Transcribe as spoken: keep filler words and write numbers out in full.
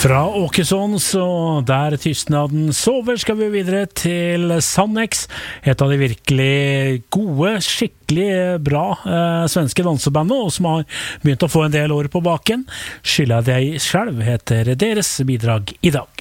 Fra Åkesson, så der tystnaden sover, skal vi videre til Sannex, et av de virkelig gode, skikkelig bra eh, svenske dansebandet, og som har begynt å få en del år på baken. Skylda deg selv heter deres bidrag i dag.